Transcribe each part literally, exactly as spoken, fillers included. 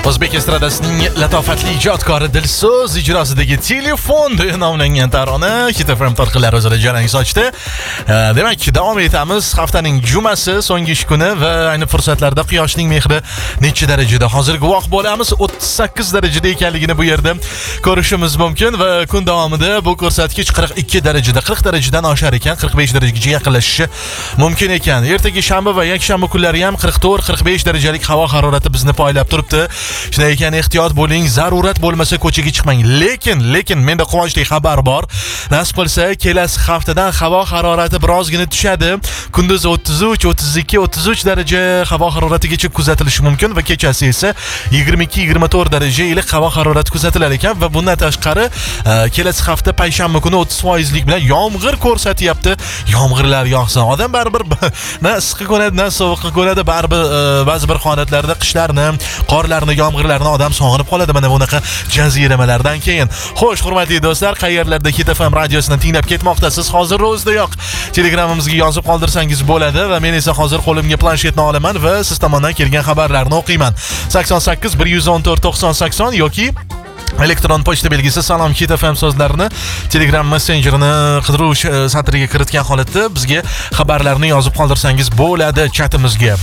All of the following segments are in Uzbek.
O'zbek estradasining latofatli ijodkori Dilso'z ijrosidagi Telefon deb nomlangan tarona Hit F M tarqalari o'zida jarang sochdi. Demak, davom etamiz. Haftaning jumasi, so'nggi ish kuni va ayni fursatlarda quyoshning mehri necha darajada hozir guvoh bo'lamiz. o'ttiz sakkiz darajada ekanligini bu yerda ko'rishimiz mumkin va kun davomida bu ko'rsatkich qirq ikki darajada, qirq darajadan oshar ekan, qirq besh darajaga yaqinlashishi mumkin ekan. Ertaga shanba va yakshanba kunlari ham qirq to'rt qirq besh darajalik havo harorati bizni poylab turibdi. Shunday ekan, ehtiyot bo'ling, zarurat bo'lmasa ko'chaga chiqmang. Lekin, lekin menda quvonchli xabar bor. Nasib qilsa, kelasi haftadan havo harorati birozgina tushadi. Kunduz o'ttiz uch o'ttiz ikki o'ttiz uch daraja havo haroratigacha kuzatilishi mumkin va kechasi esa yigirma ikki yigirma to'rt daraja iliq havo harorati kuzatilar ekan va bundan tashqari kelasi hafta payshanba kuni o'ttiz foizlik bilan yomg'ir ko'rsatyapti. Yomg'irlar yog'sa, odam baribir na issiq ko'radi, na sovuq ko'radi, baribir ba'zi bir holatlarda qishlarni, qorlarni, yomg'irlarni odam sog'inib qoladi mana bunaqa jaziramalardan keyin. Xo'sh, hurmatli do'stlar, qayerlarda Hit F M radiosini tinglab ketmoqdasiz? Hozir o'zidayoq Telegramimizga yozib qoldirsangiz bo'ladi va men esa hozir qo'limga planshetni olaman va siz tomondan kelgan xabarlarni o'qiyman. sakson sakkiz bir yuz o'n to'rt to'qson sakson yoki elektron pochta belgisi salom Hit F M so'zlarini Telegram messenjerini qidiruv satriga kiritgan holatda bizga xabarlarni yozib qoldirsangiz bo'ladi chatimizga.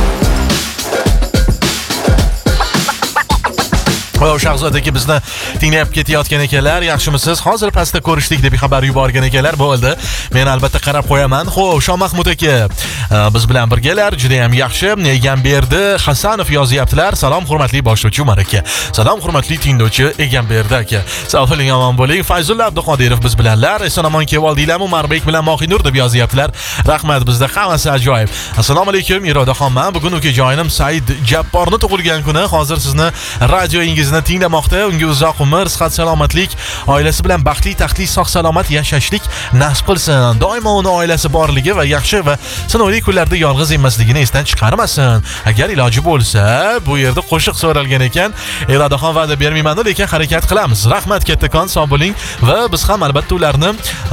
Shahzod aka bizni tinglab ketayotgan ekanlar. Yaxshimisiz? Hozir pastda ko'rishdik deb xabar yuborgan ekanlar. Bo'ldi. Men albatta qarab qo'yaman. Xo'p, Shom Mahmud aka biz bilan birgalar, juda ham yaxshi. Egamberdi Hasanov yozyaptilar. Salom hurmatli boshlovchi Umar aka. Salom hurmatli tinglovchi Egamberdi aka. Sog' bo'ling, omon bo'ling. Fayzulla Abduqodirov biz bilanlar. Eson-omon kevoldinglarmi? Umarbek bilan Mohinur deb yozyaptilar. Rahmat, bizda hammasi ajoyib. Assalomu alaykum, Irodaxonman. Bugun ukajonim Said Jabborni tug'ilgan kuni. Hozir sizni radioingiz tinglamoqda. Unga uzoq umr, sihat, salomatlik, oilasi bilan baxtli, taxtli, sog' salomat yashashlik nasib qilsin. Doimo uni oilasi borligi va yaxshi va sinovli kunlarda yolg'iz emasligini esdan chiqarmasin. Agar iloji bo'lsa, bu yerda qo'shiq so'ralgan ekan. Irodaxon va'da bermayman, lekin harakat qilamiz. Rahmat kattakon, sog' bo'ling va biz ham albatta ularni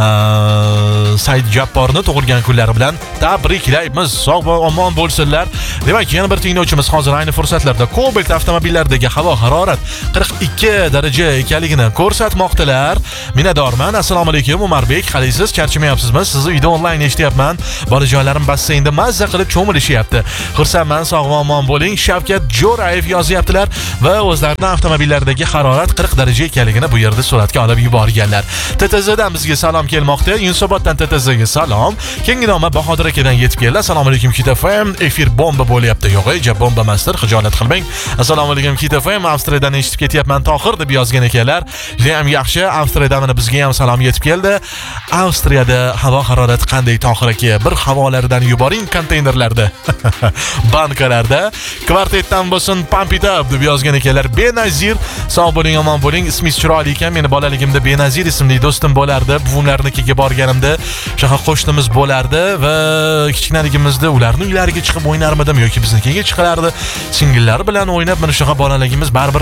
Said Jabborni tug'ilgan kunlari bilan tabriklaymiz. Sog' va omon bo'lsinlar. Demak, yana bir tinglovchimiz hozir ayni fursatlarda Cobalt avtomobillaridagi havo harorat qirq ikki daraja ekanligini ko'rsatmoqdalar. Minnatdorman. Assalomu alaykum Umarbek, qalaysiz? Charchamayapsizmi? Sizni uyda onlayn eshityapman. Bolajonlarim basseynda mazza qilib cho'milishyapti. Xursandman, sog' va omon bo'ling. Shavkat Jo'rayev yozyaptilar va o'zlarining avtomobillaridagi harorat qirq daraja ekanligini bu yerda suratga olib yuborganlar. T T Zdan bizga salom kelmoqda. Yunusoboddan T T Zga salom. Kenginoma Bahodir akadan yetib keldi. Assalomu alaykum Hit F M. Efir bomba bo'lyapti. Yo'q, ej, bomba emasdir, xijolat qilmang. Assalomu alaykum Hit F M. Avstriyadan eshitib ketyapman Tohir deb yozgan ekanlar. Juda ham yaxshi. Avstriyadan mana bizga ham salom yetib keldi. Avstriyada havo harorati qanday Tohir aka? Bir havolaridan yuboring konteynerlarda. Bankalarda. Kvartetdan bo'lsin, Pump It Up deb yozgan ekanlar. Benazir, sog' bo'ling, omon bo'ling. Ismingiz chiroyli ekan. Meni bolaligimda Benazir ismli do'stim bo'lardi. Buvimlarnikiga borganimda shaha qo'shnimiz bo'lardi va kichiknaligimizda ularning uylariga chiqib o'ynarmidim yoki biznikiga chiqardi. Singillari bilan o'ynab mana shunaqa bolaligimiz baribir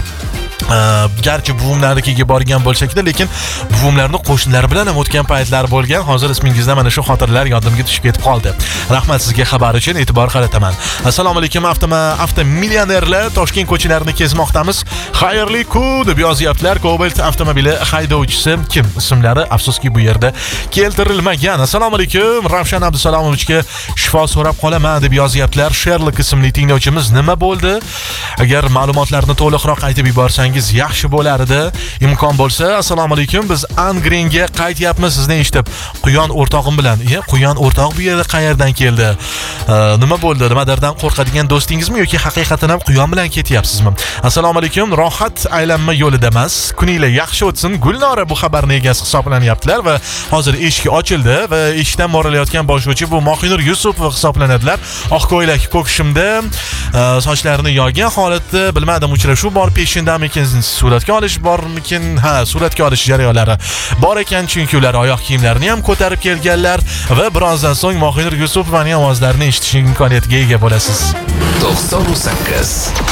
garchi buvimlarnikiga borgan bo'lsak-da, lekin buvimlarning qo'shnilari bilan ham o'tgan paytlar bo'lgan. Hozir ismingizdan mana shu xotirlar yodimga tushib ketib qoldi. Rahmat sizga xabar uchun, e'tibor qarataman. Assalomu alaykum avtoma avto millionerlar, Toshkent ko'chalarini kezmoqdamiz. Xayrli kun deb yozyaptilar. Cobalt avtomobili haydovchisi kim? Ismlari afsuski bu yerda keltirilmagan. Assalomu alaykum Ravshan Abdusalomovichga shifo so'rab qolaman deb yozyaptilar. Sherlock ismli tinglovchimiz nima bo'ldi? Agar ma'lumotlarni to'liqroq aytib yuborsangiz yaxshi bo'lar edi. Imkon bo'lsa, assalomu alaykum, biz Angrenga qaytyapmiz sizni eshitib. Quyon o'rtog'im bilan. "Ya, Quyon o'rtoq bu yerda qayerdan keldi? Nima bo'ldi? Nimalardan qo'rqadigan do'stingizmi yoki haqiqatan ham Quyon bilan ketyapsizmi?" Assalomu alaykum, rohat aylanma yo'lida emas. Kuninglar yaxshi o'tsin. Gulnora bu xabarning egasi hisoblanyaptilar va hozir eshik ochildi va eshikdan mo'ralayotgan boshlovchi bu Mohinur Yusupov hisoblanadilar. Oq ko'ylak, ko'k shimda, sochlarini yoygan holatda, bilmadim, uchrashuv bor peshindamekin, suratga olish bormikin? Ha, suratga olish jarayonlari bor ekan, chunki ular oyoq kiyimlarini ham ko'tarib kelganlar va birozdan so'ng Mohinur Yusupovaning ovozlarini eshitish imkoniyatiga ega bo'lasiz. to'qson sakkiz